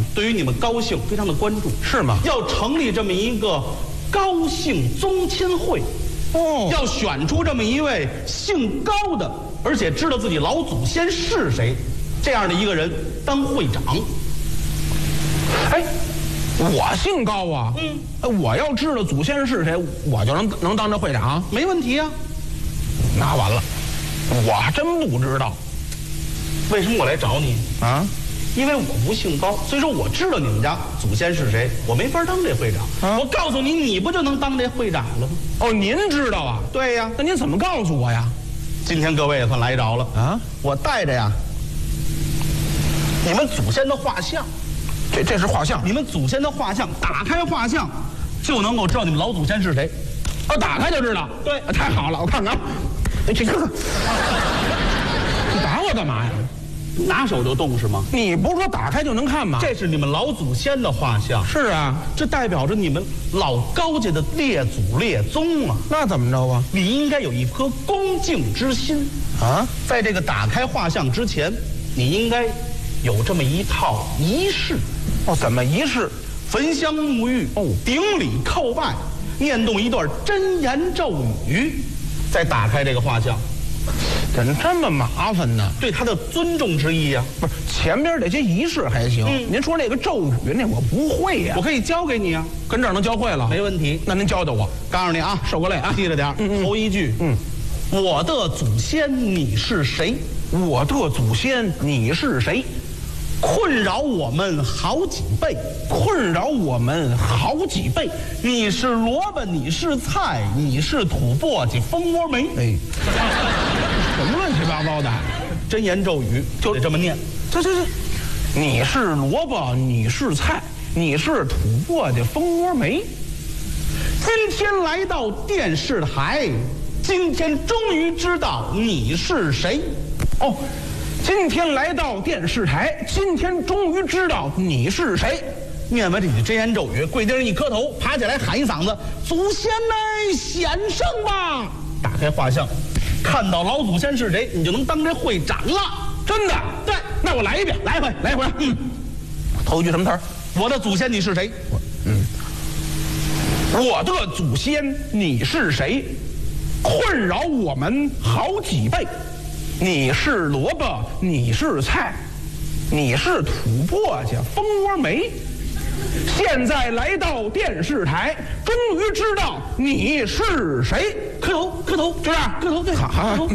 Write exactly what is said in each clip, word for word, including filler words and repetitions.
么？ 对于你们高姓非常的关注， 是吗？ 要成立这么一个高姓宗亲会， 哦， 要选出这么一位姓高的，而且知道自己老祖先是谁，这样的一个人当会长。 哎，我姓高啊，嗯，我要知道祖先是谁，我就能能当这会长， 没问题啊。 那完了，我还真不知道。 为什么我来找你啊？ 因为我不姓高，所以说我知道你们家祖先是谁，我没法当这会长。啊、我告诉你，你不就能当这会长了吗？ 哦，您知道啊？ 对呀。 那您怎么告诉我呀？ 今天各位也算来着了啊！我带着呀，你们祖先的画像。 这这是画像， 你们祖先的画像，打开画像，就能够知道你们老祖先是谁。 哦，打开就知道。 对， 太好了，我看看。哎，这个，你打我干嘛呀？ 拿手就动是吗？ 你不是说打开就能看吗？ 这是你们老祖先的画像。 是啊， 这代表着你们老高家的列祖列宗啊。 那怎么着啊？ 你应该有一颗恭敬之心啊。在这个打开画像之前，你应该有这么一套仪式。 哦，怎么仪式？ 焚香沐浴，哦，顶礼叩拜，念动一段真言咒语，再打开这个画像。 怎么这么麻烦呢？ 对他的尊重之意呀、啊。 不是前边这些仪式还行，嗯、您说那个咒语那我不会呀、 啊。我可以教给你啊， 跟这儿能教会了， 没问题。 那您教教我， 告诉你啊， 受过累啊， 记着点儿。 嗯嗯头一句，嗯，我的祖先你是谁？ 我的祖先你是谁？ 困扰我们好几辈， 困扰我们好几辈。 你是萝卜，你是菜，你是土簸箕，蜂窝煤。 哎，什么乱七八糟的？ 真言咒语就得这么念。 这这这，你是萝卜，你是菜，你是土簸箕，蜂窝煤。 今天来到电视台，今天终于知道你是谁。 哦。今天来到电视台，今天终于知道你是谁。 念完这句真言咒语，跪地上一磕头，爬起来喊一嗓子：“祖先们显圣吧！”打开画像，看到老祖先是谁，你就能当这会长了。 真的？ 对， 那我来一遍， 来一回， 来一回。嗯，头一句什么词儿？ 我的祖先你是谁？ 我嗯，我的祖先你是谁？困扰我们好几辈。你是萝卜，你是菜，你是土簸箕，蜂窝煤。现在来到电视台，终于知道你是谁。 磕头，磕头， 就这样， 磕头，对， 好， 磕头。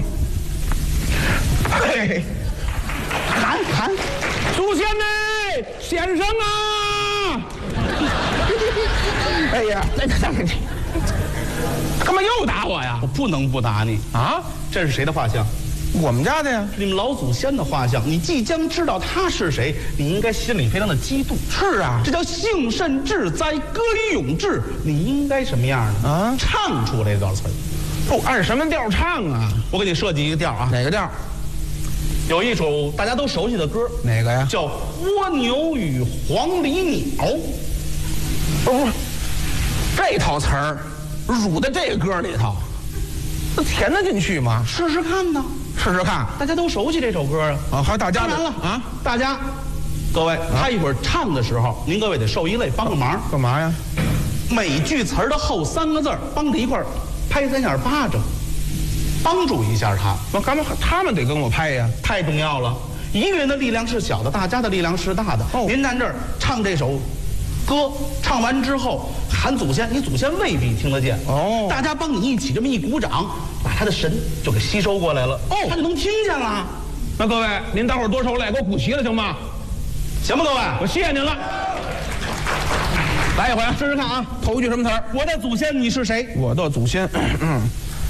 嘿， 喊喊， 祖先们，先生啊！哎呀，那那那，干嘛又打我呀？ 我不能不打你啊！ 这是谁的画像？ 我们家的呀， 你们老祖先的画像，你即将知道他是谁，你应该心里非常的激动。 是啊， 这叫幸甚至哉，歌以咏志。你应该什么样呢？啊，唱出这段词儿。 不按什么调唱啊？ 我给你设计一个调啊。 哪个调？ 有一首大家都熟悉的歌， 哪个呀？ 叫《蜗牛与黄鹂鸟》。 不不，这套词儿入在这歌里头，那填得进去吗？ 试试看呢。 试试看， 大家都熟悉这首歌啊！ 啊，还有大家当然了啊， 大家，各位，他一会儿唱的时候，您各位得受一累，帮个忙。 干嘛呀？ 每句词儿的后三个字儿帮着一块儿拍三下巴掌，帮助一下他。 我干嘛？他们得跟我拍呀？ 太重要了！一个人的力量是小的，大家的力量是大的。哦，您站这儿唱这首歌，唱完之后喊祖先，你祖先未必听得见。哦，大家帮你一起这么一鼓掌。把他的神就给吸收过来了，哦，他就能听见了。 那各位，您待会儿多受累，给我鼓齐了，行吗？ 行吧，各位， 我谢谢您了。来一回， 试试看啊。 头一句什么词儿？ 我的祖先你是谁？ 我的祖先，嗯，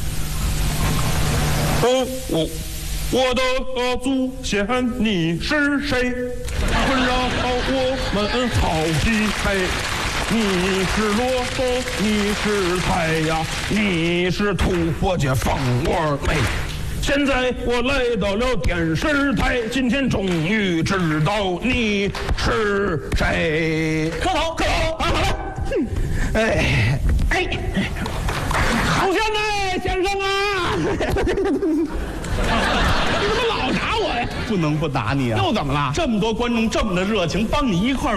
嗯，我我的祖先你是谁？困扰我们好几辈。你是萝卜，你是菜呀，你是土簸箕，蜂窝煤。现在我来到了电视台，今天终于知道你是谁。 磕头，磕头啊！好了， 哎哎，祖先呢，先生啊！你怎么老打我呀？ 不能不打你啊！ 又怎么了？ 这么多观众这么的热情，帮你一块儿。